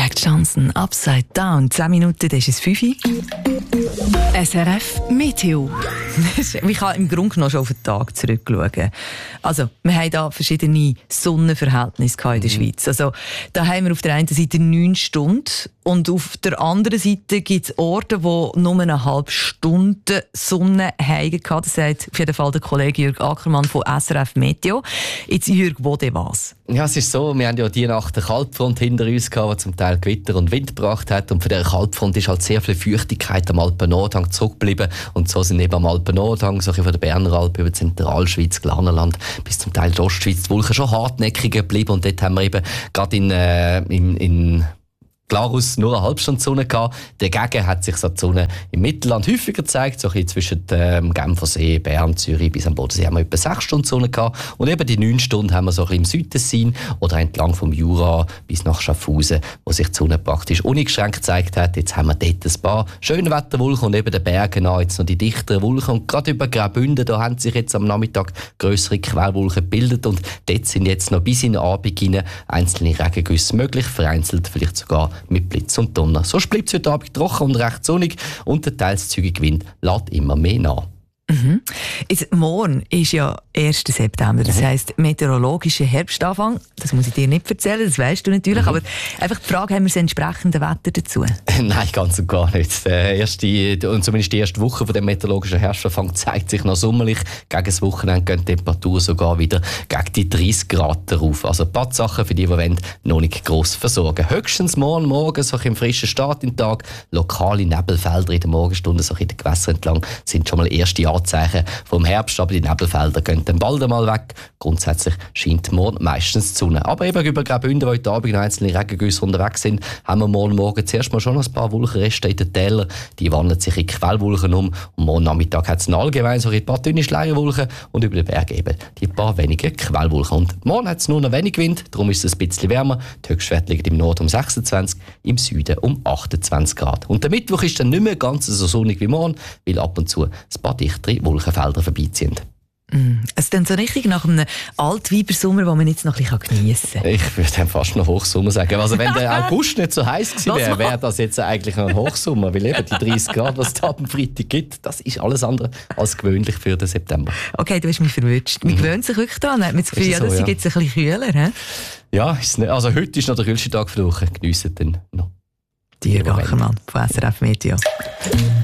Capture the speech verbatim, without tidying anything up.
Jack Johnson, Upside Down. Zehn Minuten, das ist es fünf. S R F Meteo. Man kann im Grunde genommen schon auf den Tag zurückschauen. Also, wir haben hier verschiedene Sonnenverhältnisse in der Schweiz. Also, da haben wir auf der einen Seite neun Stunden und auf der anderen Seite gibt es Orte, wo nur eine halbe Stunde Sonne haben. Das sagt auf jeden Fall der Kollege Jürg Ackermann von S R F Meteo. Jetzt, Jürg, wo denn was? Ja, es ist so, wir haben ja die Nacht eine Kaltfront hinter uns gehabt, die zum Teil Gewitter und Wind gebracht hat. Und von dieser Kaltfront ist halt sehr viel Feuchtigkeit am Alpen-Nordhang zurückgeblieben. Und so sind eben am Alpen-Nordhang, so von der Berner Alp über die Zentralschweiz, Glarnerland bis zum Teil die Ostschweiz, die Wolken schon hartnäckig geblieben. Und dort haben wir eben gerade in, äh, in, in Glarus nur eine halbe Stunde Sonne gehabt. Dagegen hat sich so die Sonne im Mittelland häufiger gezeigt, so ein bisschen zwischen dem Genfersee, Bern, Zürich bis am Bodensee haben wir etwa sechs Stunden Sonne gehabt. Und eben die neun Stunden haben wir so ein bisschen im Südtessin oder entlang vom Jura bis nach Schaffhausen, wo sich die Sonne praktisch uneingeschränkt gezeigt hat. Jetzt haben wir dort ein paar schöne Wetterwolken und eben den Bergen an jetzt noch die dichteren Wolken. Und gerade über Graubünden, da haben sich jetzt am Nachmittag grössere Quellwolken gebildet und dort sind jetzt noch bis in den Abend hinein einzelne Regengüsse möglich, vereinzelt vielleicht sogar mit Blitz und Donner. So bleibt es heute Abend trocken und recht sonnig und der teils zügige Wind lässt immer mehr nach. Mhm. Jetzt, morgen ist ja erster September, das heisst meteorologischer Herbstanfang. Das muss ich dir nicht erzählen, das weißt du natürlich, mhm. aber einfach die Frage, haben wir das entsprechende Wetter dazu? Nein, ganz und gar nicht. Der erste, und zumindest die erste Woche von dem meteorologischen Herbstanfang zeigt sich noch sommerlich. Gegen das Wochenende gehen die Temperaturen sogar wieder gegen die dreißig Grad rauf. Also ein paar Sachen für die, die wollen, noch nicht gross versorgen. Höchstens morgen Morgen, so im frischen Start in den Tag, lokale Nebelfelder in der Morgenstunde, so in den Gewässern entlang, sind schon mal erste Anzeichen vom Herbst, aber die Nebelfelder gehen dann bald einmal weg. Grundsätzlich scheint morgen meistens die Sonne. Aber eben über Graubünden, wo heute Abend noch einzelne Regengüsse unterwegs sind, haben wir morgen Morgen zuerst mal schon ein paar Wolkenreste in den Tälern. Die wandeln sich in Quellwolken um. Und morgen Nachmittag hat es allgemein so ein paar dünne Schleierwolken und über den Berg eben die paar wenige Quellwolken. Und morgen hat es nur noch wenig Wind, darum ist es ein bisschen wärmer. Die Höchstwerte liegen im Norden um sechsundzwanzig, im Süden um achtundzwanzig Grad. Und der Mittwoch ist dann nicht mehr ganz so sonnig wie morgen, weil ab und zu ein paar dichtere Wolkenfelder vorbeiziehen. Mm. Es ist dann so richtig nach einem Altweibersommer, den man jetzt noch ein bisschen geniessen kann. Ich würde dann fast noch Hochsommer sagen. Also wenn der August nicht so heiß gewesen wäre, wäre das jetzt eigentlich noch ein Hochsommer. Weil eben die dreißig Grad, was es da am Freitag gibt, das ist alles andere als gewöhnlich für den September. Okay, du hast mich verwünscht. Man mhm. gewöhnt sich wirklich daran. Hat man das Gefühl, ja, das so, ist ja. jetzt ein bisschen kühler. He? Ja, ist nicht, also heute ist noch der kühlste Tag für die Woche. Geniessen dann noch. Jürg Ackermann von S R F Meteo.